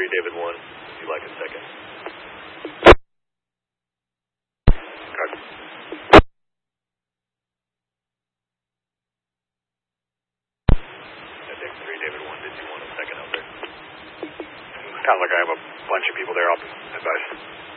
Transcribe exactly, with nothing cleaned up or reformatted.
three, David one. Would you like a second? Okay. Deck three, David one. Did you want a second out there? Sounds like I have a bunch of people there. I'll advise.